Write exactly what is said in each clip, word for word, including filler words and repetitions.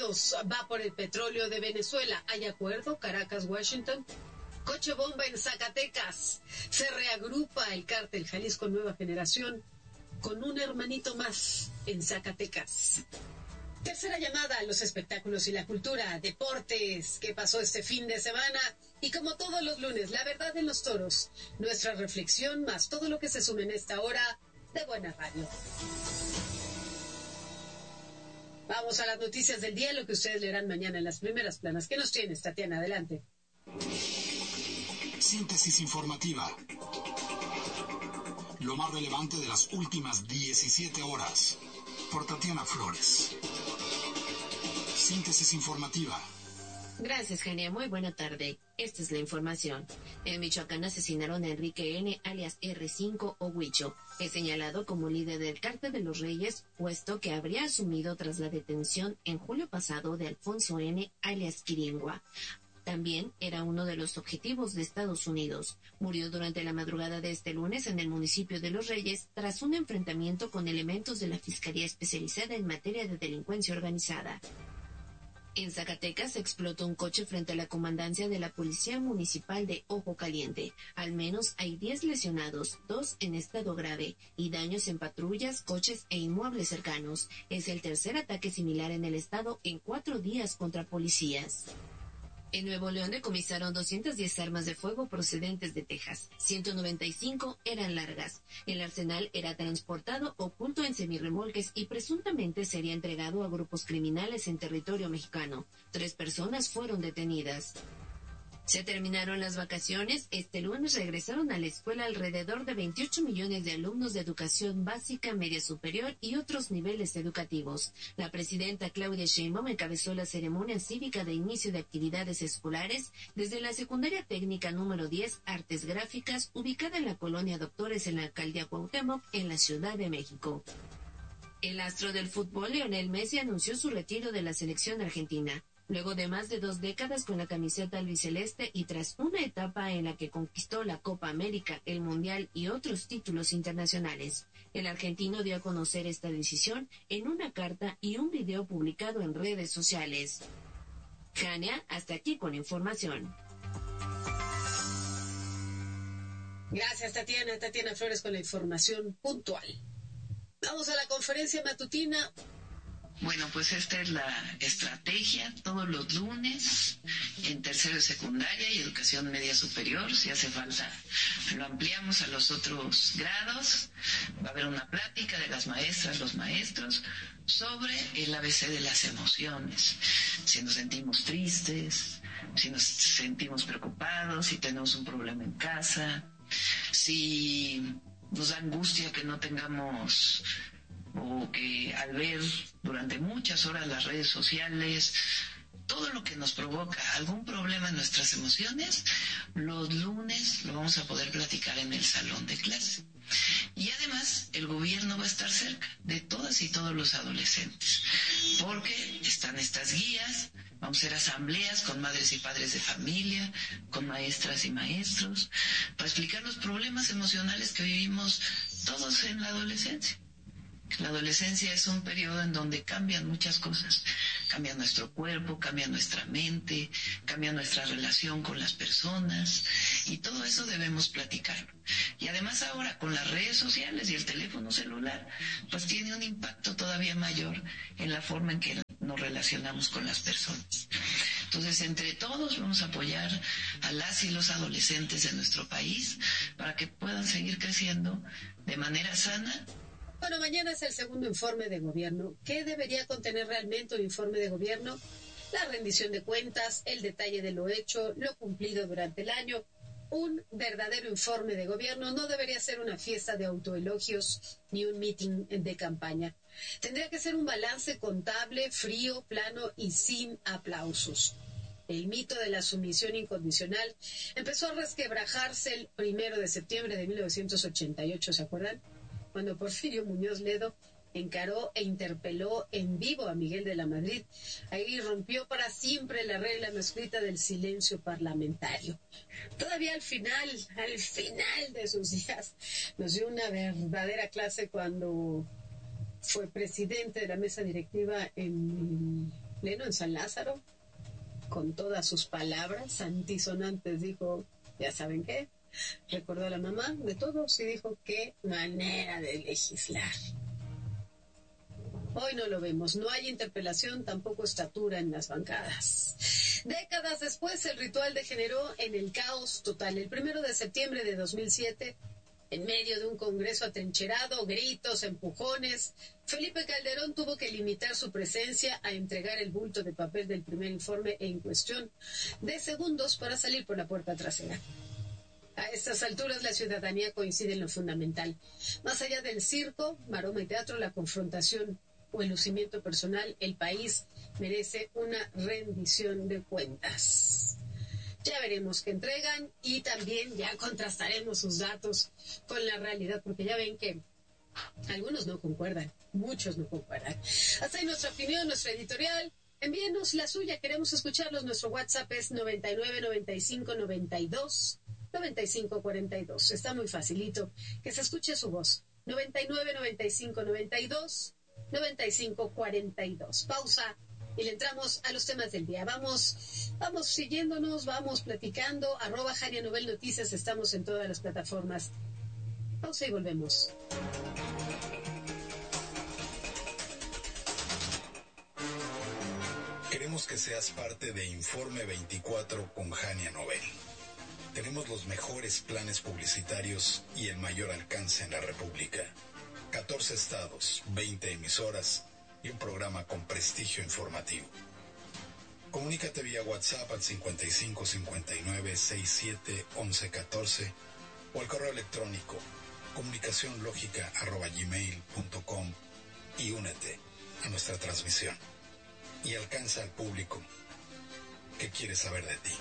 Unidos va por el petróleo de Venezuela. ¿Hay acuerdo? Caracas, Washington. Coche bomba en Zacatecas. Se reagrupa el cártel Jalisco Nueva Generación con un hermanito más en Zacatecas. Tercera llamada a los espectáculos y la cultura, deportes, ¿qué pasó este fin de semana? Y como todos los lunes, la verdad en los toros, nuestra reflexión más todo lo que se sume en esta hora de Buena Radio. Vamos a las noticias del día, lo que ustedes leerán mañana en las primeras planas. ¿Qué nos tienes, Tatiana? Adelante. Síntesis informativa. Lo más relevante de las últimas diecisiete horas. Por Tatiana Flores. Síntesis informativa. Gracias, Genia. Muy buena tarde. Esta es la información. En Michoacán asesinaron a Enrique N., alias erre cinco o Huicho. Es señalado como líder del Cártel de los Reyes, puesto que habría asumido tras la detención en julio pasado de Alfonso N., alias Quiringua. También era uno de los objetivos de Estados Unidos. Murió durante la madrugada de este lunes en el municipio de Los Reyes tras un enfrentamiento con elementos de la Fiscalía Especializada en materia de delincuencia organizada. En Zacatecas explotó un coche frente a la comandancia de la Policía Municipal de Ojo Caliente. Al menos hay diez lesionados, dos en estado grave, y daños en patrullas, coches e inmuebles cercanos. Es el tercer ataque similar en el estado en cuatro días contra policías. En Nuevo León decomisaron doscientas diez armas de fuego procedentes de Texas. ciento noventa y cinco eran largas. El arsenal era transportado oculto en semirremolques y presuntamente sería entregado a grupos criminales en territorio mexicano. Tres personas fueron detenidas. Se terminaron las vacaciones. Este lunes regresaron a la escuela alrededor de veintiocho millones de alumnos de educación básica, media superior y otros niveles educativos. La presidenta Claudia Sheinbaum encabezó la ceremonia cívica de inicio de actividades escolares desde la secundaria técnica número diez, Artes Gráficas, ubicada en la colonia Doctores en la alcaldía Cuauhtémoc, en la Ciudad de México. El astro del fútbol, Lionel Messi, anunció su retiro de la selección argentina. Luego de más de dos décadas con la camiseta albiceleste y tras una etapa en la que conquistó la Copa América, el Mundial y otros títulos internacionales, el argentino dio a conocer esta decisión en una carta y un video publicado en redes sociales. Jania, hasta aquí con información. Gracias, Tatiana. Tatiana Flores con la información puntual. Vamos a la conferencia matutina. Bueno, pues esta es la estrategia, todos los lunes, en tercero de secundaria y educación media superior, si hace falta lo ampliamos a los otros grados. Va a haber una plática de las maestras, los maestros, sobre el A B C de las emociones. Si nos sentimos tristes, si nos sentimos preocupados, si tenemos un problema en casa, si nos da angustia que no tengamos, o que al ver durante muchas horas las redes sociales, todo lo que nos provoca algún problema en nuestras emociones, los lunes lo vamos a poder platicar en el salón de clase. Y además el gobierno va a estar cerca de todas y todos los adolescentes, porque están estas guías, vamos a hacer asambleas con madres y padres de familia, con maestras y maestros, para explicar los problemas emocionales que vivimos todos en la adolescencia. La adolescencia es un periodo en donde cambian muchas cosas. Cambia nuestro cuerpo, cambia nuestra mente, cambia nuestra relación con las personas, y todo eso debemos platicarlo. Y además ahora con las redes sociales y el teléfono celular, pues tiene un impacto todavía mayor en la forma en que nos relacionamos con las personas. Entonces, entre todos vamos a apoyar a las y los adolescentes de nuestro país para que puedan seguir creciendo de manera sana. Bueno, mañana es el segundo informe de gobierno. ¿Qué debería contener realmente un informe de gobierno? La rendición de cuentas, el detalle de lo hecho, lo cumplido durante el año. Un verdadero informe de gobierno no debería ser una fiesta de autoelogios ni un meeting de campaña. Tendría que ser un balance contable, frío, plano y sin aplausos. El mito de la sumisión incondicional empezó a resquebrajarse el primero de septiembre de mil novecientos ochenta y ocho, ¿se acuerdan? Cuando Porfirio Muñoz Ledo encaró e interpeló en vivo a Miguel de la Madrid. Ahí rompió para siempre la regla no escrita del silencio parlamentario. Todavía al final, al final de sus días, nos dio una verdadera clase cuando fue presidente de la mesa directiva en pleno en San Lázaro, con todas sus palabras antisonantes, dijo, ¿ya saben qué? Recordó a la mamá de todos y dijo, qué manera de legislar. Hoy no lo vemos, no hay interpelación, tampoco estatura en las bancadas. Décadas después, el ritual degeneró en el caos total. El primero de septiembre de dos mil siete, en medio de un congreso atrincherado, gritos, empujones, Felipe Calderón tuvo que limitar su presencia a entregar el bulto de papel del primer informe en cuestión de segundos para salir por la puerta trasera. A estas alturas la ciudadanía coincide en lo fundamental. Más allá del circo, maroma y teatro, la confrontación o el lucimiento personal, el país merece una rendición de cuentas. Ya veremos qué entregan y también ya contrastaremos sus datos con la realidad, porque ya ven que algunos no concuerdan, muchos no concuerdan. Hasta ahí nuestra opinión, nuestra editorial. Envíenos la suya, queremos escucharlos. Nuestro WhatsApp es noventa y nueve, noventa y cinco, noventa y dos, noventa y cinco, cuarenta y dos. Está muy facilito que se escuche su voz. noventa y nueve, noventa y cinco, noventa y dos, noventa y cinco, cuarenta y dos. Pausa y le entramos a los temas del día. Vamos, vamos siguiéndonos, vamos platicando. Arroba Jania Novel Noticias, estamos en todas las plataformas. Pausa y volvemos. Queremos que seas parte de Informe veinticuatro con Jania Novel. Tenemos los mejores planes publicitarios y el mayor alcance en la República. catorce estados, veinte emisoras y un programa con prestigio informativo. Comunícate vía WhatsApp al cincuenta y cinco, cincuenta y nueve, sesenta y siete, once, catorce o al correo electrónico comunicacionlógica arroba gmail punto com y únete a nuestra transmisión y alcanza al público que quiere saber de ti.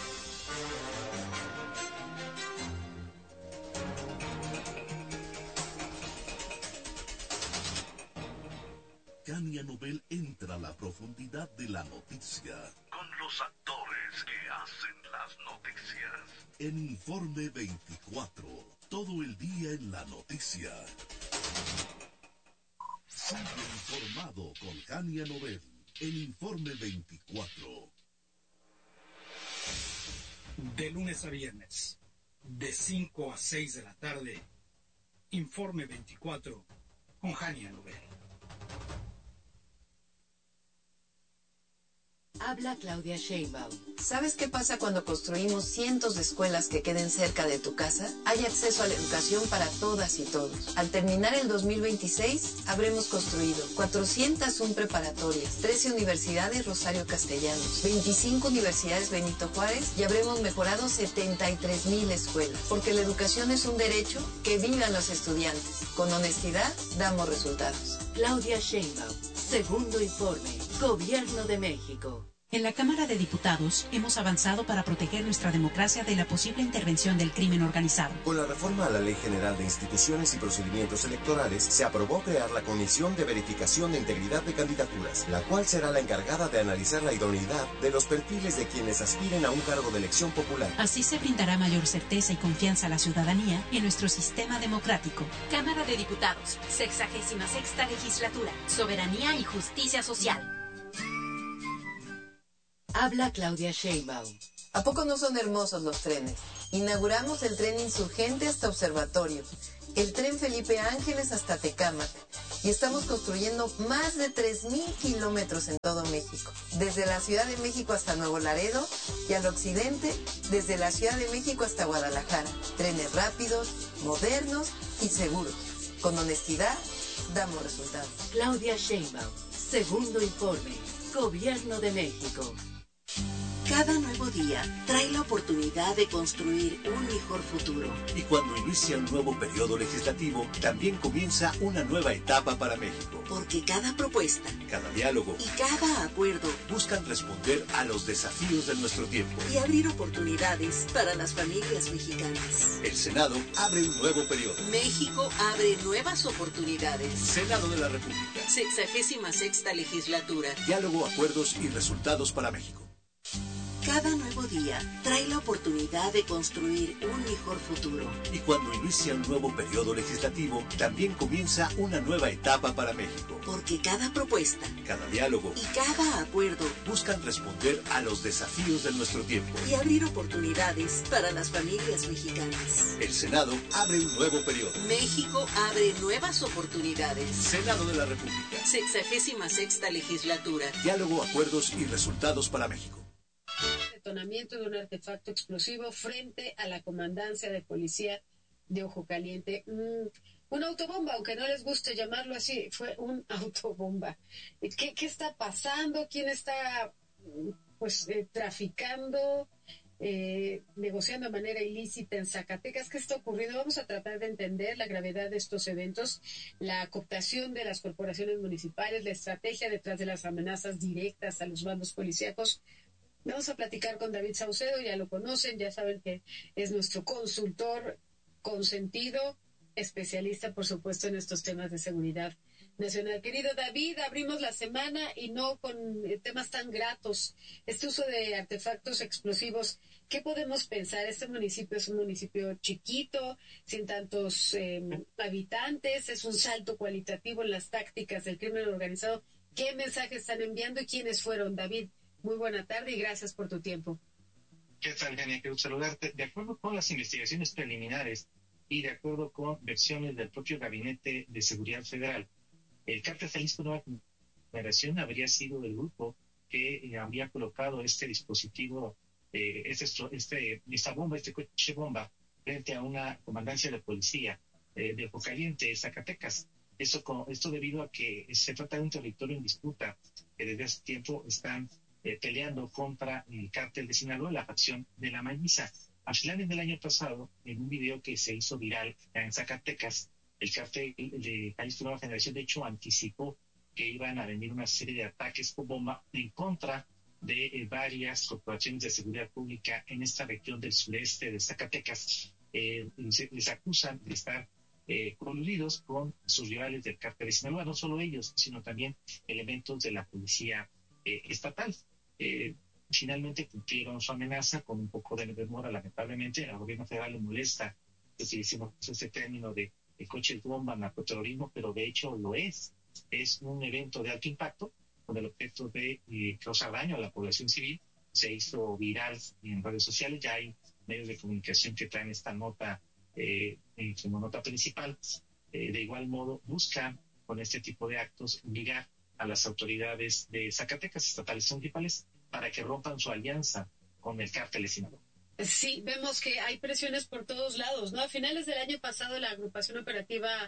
Jania Novel entra a la profundidad de la noticia con los actores que hacen las noticias. En Informe veinticuatro, todo el día en la noticia. Sigue informado con Jania Novel en Informe veinticuatro. De lunes a viernes, de cinco a seis de la tarde, Informe veinticuatro con Jania Novel. Habla Claudia Sheinbaum. ¿Sabes qué pasa cuando construimos cientos de escuelas que queden cerca de tu casa? Hay acceso a la educación para todas y todos. Al terminar el dos mil veintiséis, habremos construido cuatrocientas uno preparatorias, trece universidades Rosario Castellanos, veinticinco universidades Benito Juárez y habremos mejorado setenta y tres mil escuelas. Porque la educación es un derecho, que vivan los estudiantes. Con honestidad, damos resultados. Claudia Sheinbaum. Segundo informe. Gobierno de México. En la Cámara de Diputados hemos avanzado para proteger nuestra democracia de la posible intervención del crimen organizado. Con la reforma a la Ley General de Instituciones y Procedimientos Electorales, se aprobó crear la Comisión de Verificación de Integridad de Candidaturas, la cual será la encargada de analizar la idoneidad de los perfiles de quienes aspiren a un cargo de elección popular. Así se brindará mayor certeza y confianza a la ciudadanía en nuestro sistema democrático. Cámara de Diputados, sexagésima sexta legislatura, soberanía y justicia social. Habla Claudia Sheinbaum. ¿A poco no son hermosos los trenes? Inauguramos el tren Insurgente hasta Observatorio, el tren Felipe Ángeles hasta Tecámac, y estamos construyendo más de tres mil kilómetros en todo México, desde la Ciudad de México hasta Nuevo Laredo y al occidente, desde la Ciudad de México hasta Guadalajara. Trenes rápidos, modernos y seguros. Con honestidad, damos resultados. Claudia Sheinbaum. Segundo informe. Gobierno de México. Cada nuevo día trae la oportunidad de construir un mejor futuro. Y cuando inicia un nuevo periodo legislativo, también comienza una nueva etapa para México. Porque cada propuesta, cada diálogo y cada acuerdo buscan responder a los desafíos de nuestro tiempo y abrir oportunidades para las familias mexicanas. El Senado abre un nuevo periodo. México abre nuevas oportunidades. Senado de la República. Sexagésima sexta legislatura. Diálogo, acuerdos y resultados para México. Cada nuevo día trae la oportunidad de construir un mejor futuro. Y cuando inicia un nuevo periodo legislativo, también comienza una nueva etapa para México. Porque cada propuesta, cada diálogo y cada acuerdo buscan responder a los desafíos de nuestro tiempo y abrir oportunidades para las familias mexicanas. El Senado abre un nuevo periodo. México abre nuevas oportunidades. Senado de la República. Sexagésima sexta legislatura. Diálogo, acuerdos y resultados para México. Detonamiento de un artefacto explosivo frente a la comandancia de policía de Ojo Caliente. Mm, una autobomba, aunque no les guste llamarlo así, fue un autobomba. ¿Qué, qué está pasando? ¿Quién está pues eh, traficando, eh, negociando de manera ilícita en Zacatecas? ¿Qué está ocurriendo? Vamos a tratar de entender la gravedad de estos eventos, la cooptación de las corporaciones municipales, la estrategia detrás de las amenazas directas a los bandos policíacos. Vamos a platicar con David Saucedo, ya lo conocen, ya saben que es nuestro consultor consentido, especialista, por supuesto, en estos temas de seguridad nacional. Querido David, abrimos la semana y no con temas tan gratos. Este uso de artefactos explosivos, ¿qué podemos pensar? Este municipio es un municipio chiquito, sin tantos eh, habitantes, es un salto cualitativo en las tácticas del crimen organizado. ¿Qué mensaje están enviando y quiénes fueron, David? Muy buena tarde y gracias por tu tiempo. ¿Qué tal, Genia? Quiero saludarte. De acuerdo con las investigaciones preliminares y de acuerdo con versiones del propio Gabinete de Seguridad Federal, el Cártel Jalisco Nueva Generación habría sido el grupo que eh, habría colocado este dispositivo, eh, este, este, esta bomba, este coche bomba, frente a una comandancia de policía eh, de Ojo Caliente, Zacatecas. Esto, esto debido a que se trata de un territorio en disputa que desde hace tiempo están Eh, peleando contra el cártel de Sinaloa, la facción de la Maguiza. A finales del año pasado, en un video que se hizo viral en Zacatecas, el cártel de Jalisco Nueva Generación, de hecho, anticipó que iban a venir una serie de ataques con bomba en contra de eh, varias corporaciones de seguridad pública en esta región del sureste de Zacatecas. Eh, les, les acusan de estar eh, coludidos con sus rivales del cártel de Sinaloa, no solo ellos, sino también elementos de la policía eh, estatal. Eh, finalmente cumplieron su amenaza con un poco de demora, lamentablemente. Al gobierno federal le molesta que utilicemos este término de, de coches bomba, narcoterrorismo, pero de hecho lo es. Es un evento de alto impacto con el objeto de eh, causar daño a la población civil. Se hizo viral en redes sociales, ya hay medios de comunicación que traen esta nota eh, en su nota principal. Eh, de igual modo, buscan con este tipo de actos ligar a las autoridades de Zacatecas, estatales y municipales, para que rompan su alianza con el cártel de Sinaloa. Sí, vemos que hay presiones por todos lados, ¿no? A finales del año pasado, la agrupación operativa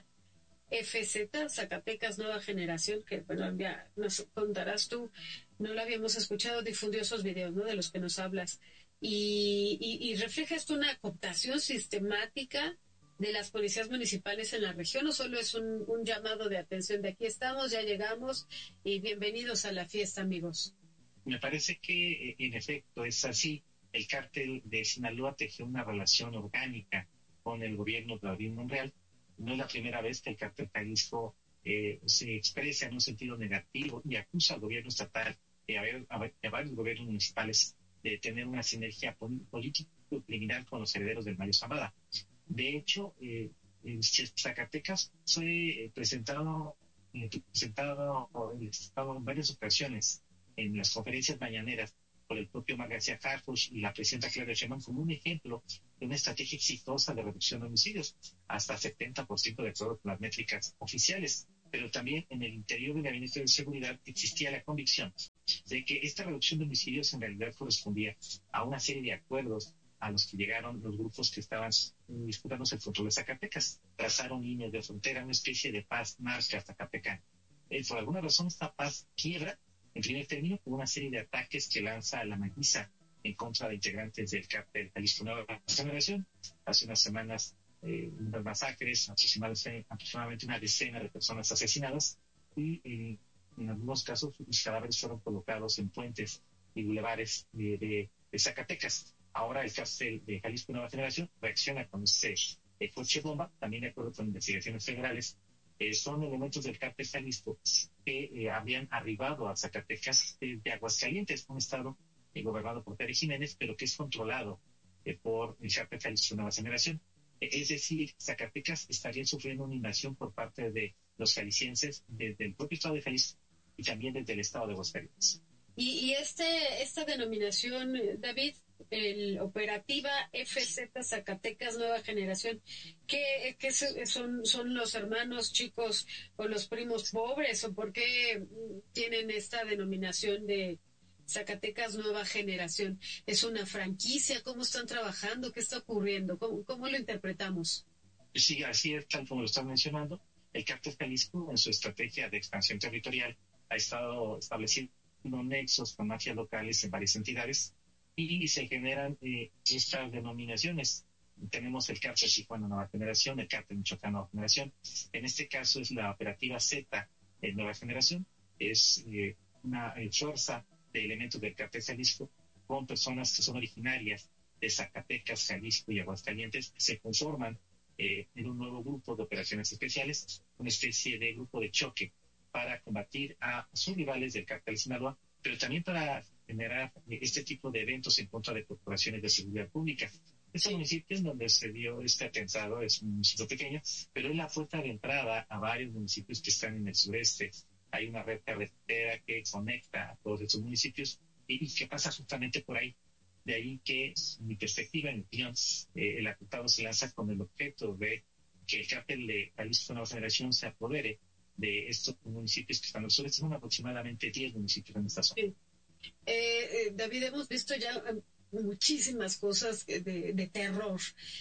F Z, Zacatecas Nueva Generación, que, bueno, ya nos contarás tú, no lo habíamos escuchado, difundió esos videos, ¿no?, de los que nos hablas. Y, y, y refleja esto una cooptación sistemática de las policías municipales en la región, o solo es un, un llamado de atención de aquí estamos, ya llegamos y bienvenidos a la fiesta, amigos? Me parece que en efecto es así. El cártel de Sinaloa tejió una relación orgánica con el gobierno de David Monreal. No es la primera vez que el cártel Jalisco eh, se expresa en un sentido negativo y acusa al gobierno estatal y a, a, a varios gobiernos municipales de tener una sinergia político-criminal con los herederos del Mayo Zambada. De hecho, eh, en Zacatecas fue presentado, eh, presentado en varias ocasiones en las conferencias mañaneras por el propio García Harfuch y la presidenta Claudia Sheinbaum como un ejemplo de una estrategia exitosa de reducción de homicidios, hasta setenta por ciento de acuerdo con las métricas oficiales. Pero también en el interior del Gabinete de Seguridad existía la convicción de que esta reducción de homicidios en realidad correspondía a una serie de acuerdos a los que llegaron los grupos que estaban disputándose el control de Zacatecas. Trazaron líneas de frontera, una especie de paz marca zacatecana. Eh, por alguna razón esta paz quiebra, en primer término, con una serie de ataques que lanza la Maguiza en contra de integrantes del cártel Jalisco Nueva Generación. Hace unas semanas, eh, unas masacres, aproximadamente, aproximadamente una decena de personas asesinadas y eh, en algunos casos los cadáveres fueron colocados en puentes y bulevares de, de, de Zacatecas. Ahora el cártel de Jalisco Nueva Generación reacciona con este eh, coche bomba, también de acuerdo con investigaciones federales. Eh, son elementos del cártel Jalisco que eh, habían arribado a Zacatecas eh, de Aguascalientes, un estado eh, gobernado por Pérez Jiménez, pero que es controlado eh, por el Cártel Jalisco Nueva Generación. Eh, es decir, Zacatecas estaría sufriendo una invasión por parte de los jaliscienses desde el propio estado de Jalisco y también desde el estado de Aguascalientes. Y, y este, esta denominación, David, el Operativa F Z Zacatecas Nueva Generación, ¿qué, qué son, son los hermanos chicos o los primos pobres o por qué tienen esta denominación de Zacatecas Nueva Generación? ¿Es una franquicia? ¿Cómo están trabajando? ¿Qué está ocurriendo? ¿Cómo, cómo lo interpretamos? Sí, así es, tal como lo estás mencionando. El Cártel Jalisco, en su estrategia de expansión territorial, ha estado estableciendo nexos con mafias locales en varias entidades y se generan eh, estas denominaciones. Tenemos el Cártel Tijuana Nueva Generación, el Cártel Michoacán Nueva Generación. En este caso es la Operativa Z eh, Nueva Generación. Es eh, una eh, fuerza de elementos del Cártel Jalisco con personas que son originarias de Zacatecas, Jalisco y Aguascalientes, que se conforman eh, en un nuevo grupo de operaciones especiales, una especie de grupo de choque para combatir a sus rivales del Cártel Sinaloa, pero también para generar este tipo de eventos en contra de corporaciones de seguridad pública. Este municipio en donde se dio este atentado es un municipio pequeño, pero es la puerta de entrada a varios municipios que están en el sureste. Hay una red carretera que conecta a todos estos municipios y que pasa justamente por ahí. De ahí que, en mi perspectiva, en mi opinión, eh, el atentado se lanza con el objeto de que el Cártel de Jalisco Nueva Generación se apodere de estos municipios que están al sureste. Son aproximadamente diez municipios en esta zona. Sí. Eh, eh, David, hemos visto ya muchísimas cosas de, de terror.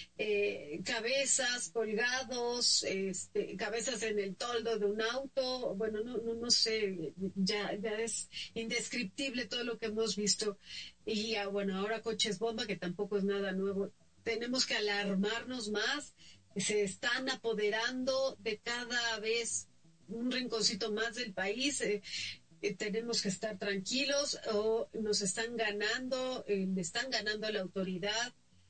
Eh, cabezas colgados, este, cabezas en el toldo de un auto. Bueno, no, no, no sé, ya, ya es indescriptible todo lo que hemos visto. Y ah, bueno, ahora coches bomba, que tampoco es nada nuevo. Tenemos que alarmarnos más. Se están apoderando de cada vez un rinconcito más del país. Eh, eh, tenemos que estar tranquilos o nos están ganando, eh, le están ganando a la autoridad.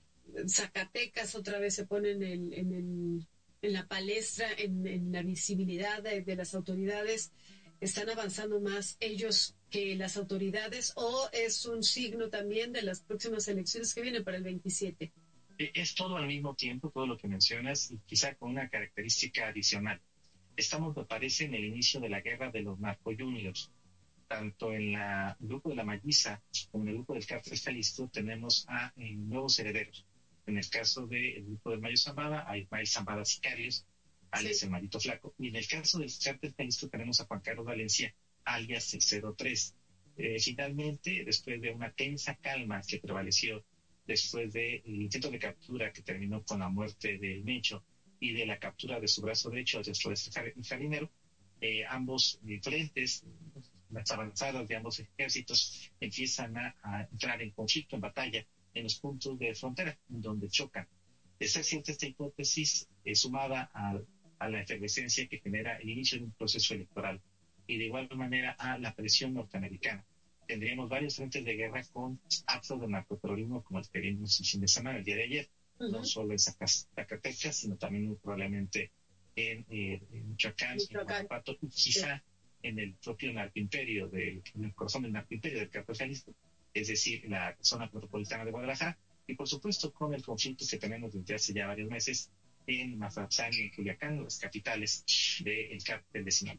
Zacatecas otra vez se pone en, el, en, el, en la palestra, en, en la visibilidad de, de las autoridades. Están avanzando más ellos que las autoridades, o es un signo también de las próximas elecciones que vienen para el veintisiete. Es todo al mismo tiempo, todo lo que mencionas, y quizá con una característica adicional. Estamos, me parece, en el inicio de la guerra de los narco-juniors. Tanto en la, el grupo de la Malliza como en el grupo del Cártel Jalisco tenemos a eh, nuevos herederos. En el caso del grupo del Mayo Zambada, a Ismael Zambada Sicarios, alias sí. el Marito Flaco. Y en el caso del Cártel Jalisco tenemos a Juan Carlos Valencia, alias el cero tres. Eh, finalmente, después de una tensa calma que prevaleció después del intento de captura que terminó con la muerte del Mecho y de la captura de su brazo derecho dentro de este jardinero, eh, ambos eh, frentes, las avanzadas de ambos ejércitos empiezan a, a entrar en conflicto, en batalla, en los puntos de frontera, donde chocan. De ser cierta esta hipótesis, eh, sumada a, a la efervescencia que genera el inicio de un proceso electoral, y de igual manera a la presión norteamericana, tendríamos varios frentes de guerra con actos de narcoterrorismo como el que vimos el fin de semana, el día de ayer, uh-huh. no solo en Zacatecas, sino también muy probablemente en, eh, en Michoacán, en Guanajuato, y quizá sí. en el propio narcoimperio, del, en el corazón del narcoimperio del Cártel Jalisco, es decir, la zona metropolitana de Guadalajara, y por supuesto con el conflicto que tenemos desde hace ya varios meses en Mazatlán y en Culiacán, las capitales del Cártel de Sinaloa.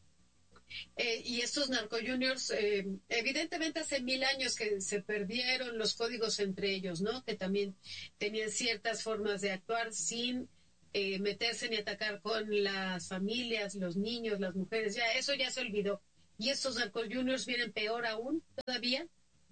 Eh, y estos narco-juniors, eh, evidentemente hace mil años que se perdieron los códigos entre ellos, ¿no? Que también tenían ciertas formas de actuar sin eh, meterse ni atacar con las familias, los niños, las mujeres, ya eso ya se olvidó. Y estos narco-juniors vienen peor aún todavía.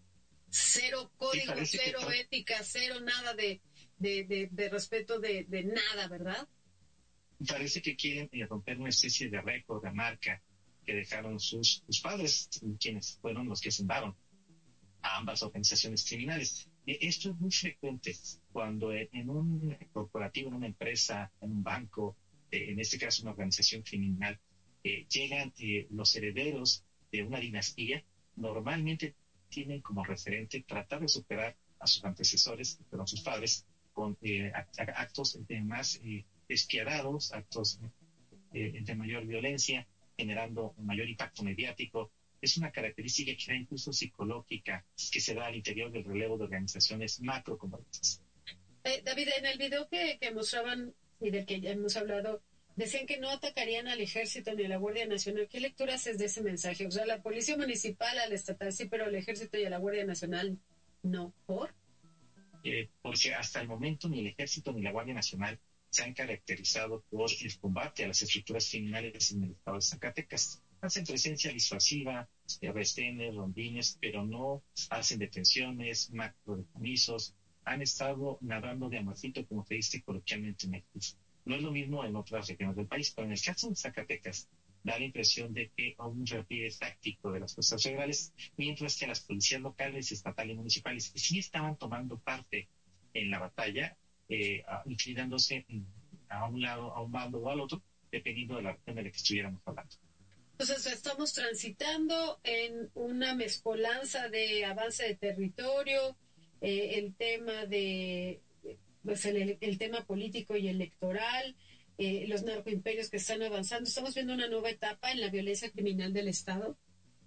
Cero código, sí, cero que... ética, cero nada de, de, de, de respeto de, de nada, ¿verdad? Parece que quieren eh, romper una especie de récord, de marca que dejaron sus, sus padres, quienes fueron los que fundaron a ambas organizaciones criminales. Esto es muy frecuente cuando en un corporativo, en una empresa, en un banco, eh, en este caso una organización criminal, eh, llegan eh, los herederos de una dinastía, normalmente tienen como referente tratar de superar a sus antecesores, que fueron sus padres, con eh, actos de más eh, despiadados, actos eh, de mayor violencia, generando un mayor impacto mediático, es una característica que da incluso psicológica que se da al interior del relevo de organizaciones macro como estas. Eh, David, en el video que, que mostraban y del que ya hemos hablado, decían que no atacarían al ejército ni a la Guardia Nacional. ¿Qué lectura haces de ese mensaje? O sea, la policía municipal, al estatal sí, pero al ejército y a la Guardia Nacional no. ¿Por? Eh, porque hasta el momento ni el ejército ni la Guardia Nacional se han caracterizado por el combate a las estructuras criminales en el estado de Zacatecas. Hacen presencia disuasiva, retenes, rondines, pero no hacen detenciones, macrodecomisos. Han estado nadando de amorcito, como se dice coloquialmente en el país. No es lo mismo en otras regiones del país, pero en el caso de Zacatecas da la impresión de que hay un repliegue táctico de las fuerzas federales, mientras que las policías locales, estatales y municipales sí estaban tomando parte en la batalla, eh, inclinándose a un lado, a un bando o al otro, dependiendo de la región de la que estuviéramos hablando. Entonces estamos transitando en una mezcolanza de avance de territorio, eh, el tema de pues el, el tema político y electoral, eh, los narcoimperios que están avanzando. Estamos viendo una nueva etapa en la violencia criminal del Estado.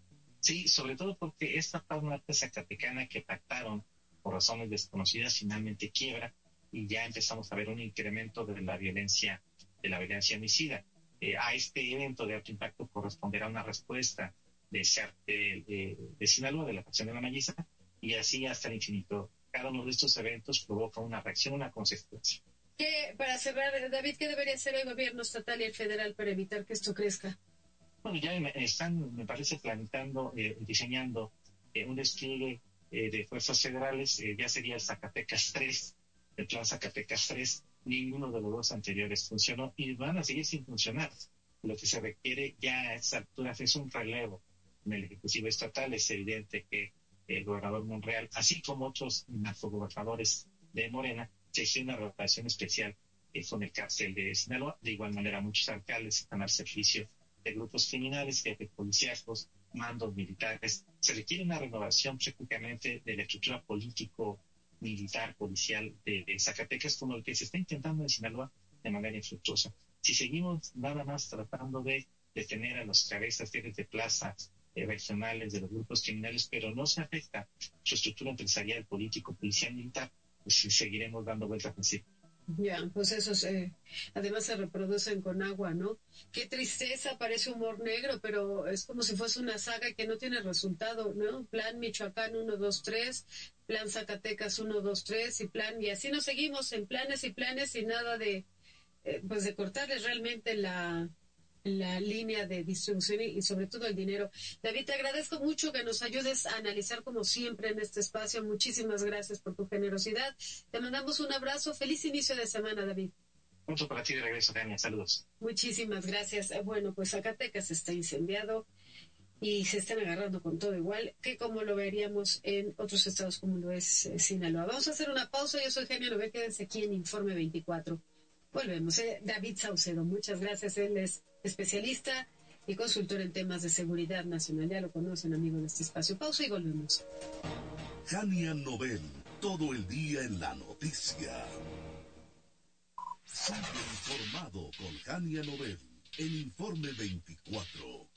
Sí, sobre todo porque esta paz norte zacatecana que pactaron por razones desconocidas finalmente quiebra y ya empezamos a ver un incremento de la violencia, de la violencia homicida. Eh, a este evento de alto impacto corresponderá una respuesta de, de, de, de Sinaloa, de la facción de la Malliza, y así hasta el infinito. Cada uno de estos eventos provoca una reacción, una consecuencia. ¿Qué, para cerrar, David, qué debería hacer el gobierno estatal y el federal para evitar que esto crezca? Bueno, ya están, me parece, planteando, eh, diseñando eh, un despliegue eh, de fuerzas federales. Eh, ya sería el Zacatecas tres, el plan Zacatecas tres. Ninguno de los dos anteriores funcionó y van a seguir sin funcionar. Lo que se requiere ya a estas alturas es un relevo en el Ejecutivo Estatal. Es evidente que el gobernador Monreal, así como otros narcogobernadores de Morena, se hizo una rotación especial eh, con el cárcel de Sinaloa. De igual manera, muchos alcaldes están al servicio de grupos criminales, jefes policíacos, mandos militares. Se requiere una renovación prácticamente de la estructura político militar, policial de, de Zacatecas, como el que se está intentando en Sinaloa de manera infructuosa. Si seguimos nada más tratando de detener a los cabezas jefes de plaza eh, regionales de los grupos criminales, pero no se afecta su estructura empresarial, político, policial, militar, pues seguiremos dando vueltas en sí. Ya, pues esos eh, además se reproducen con agua, ¿no? Qué tristeza, parece humor negro, pero es como si fuese una saga que no tiene resultado, ¿no? Plan Michoacán uno, dos, tres, plan Zacatecas uno, dos, tres y plan, y así nos seguimos en planes y planes y nada de, eh, pues de cortarles realmente la, la línea de distribución y, y sobre todo el dinero. David, te agradezco mucho que nos ayudes a analizar como siempre en este espacio. Muchísimas gracias por tu generosidad. Te mandamos un abrazo. Feliz inicio de semana, David. Mucho para ti de regreso, Tania. Saludos. Muchísimas gracias. Bueno, pues Zacatecas está incendiado y se están agarrando con todo igual que como lo veríamos en otros estados como lo es eh, Sinaloa. Vamos a hacer una pausa. Yo soy Genia Nové. Quédense aquí en Informe veinticuatro. Volvemos. Eh, David Saucedo, muchas gracias. Él es especialista y consultor en temas de seguridad nacional. Ya lo conocen, amigos de este espacio. Pausa y volvemos. Genia Nobel, todo el día en la noticia. Sigue informado con Genia Nobel en Informe veinticuatro.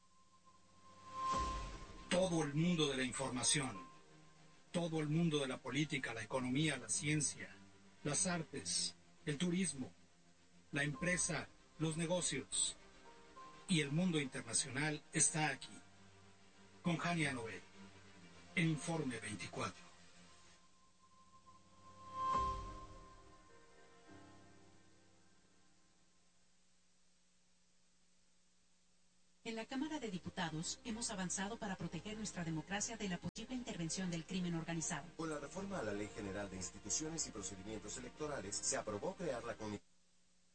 Todo el mundo de la información, todo el mundo de la política, la economía, la ciencia, las artes, el turismo, la empresa, los negocios y el mundo internacional está aquí, con Genia Nobel, en Informe veinticuatro. En la Cámara de Diputados hemos avanzado para proteger nuestra democracia de la posible intervención del crimen organizado. Con la reforma a la Ley General de Instituciones y Procedimientos Electorales, se aprobó crear la Comisión